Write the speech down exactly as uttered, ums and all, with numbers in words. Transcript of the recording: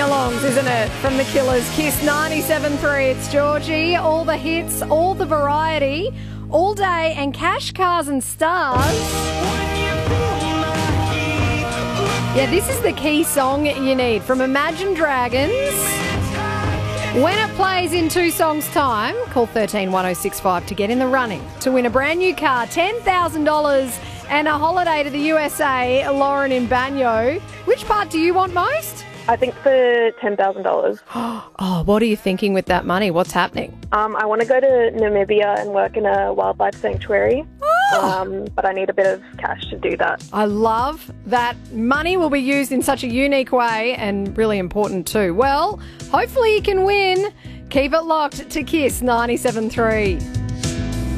sing-alongs, isn't it? From The Killers, Kiss ninety-seven three. It's Georgie. All the hits, all the variety, all day, and cash, cars and stars. Yeah, this is the key song you need from Imagine Dragons. When it plays in two songs' time, call thirteen one oh six five to get in the running to win a brand new car, ten thousand dollars and a holiday to the U S A. Lauren in Banyo. Which part do you want most? I think for ten thousand dollars. Oh, what are you thinking with that money? What's happening? Um, I want to go to Namibia and work in a wildlife sanctuary, Oh. um, but I need a bit of cash to do that. I love that money will be used in such a unique way and really important too. Well, hopefully you can win. Keep it locked to Kiss ninety-seven three.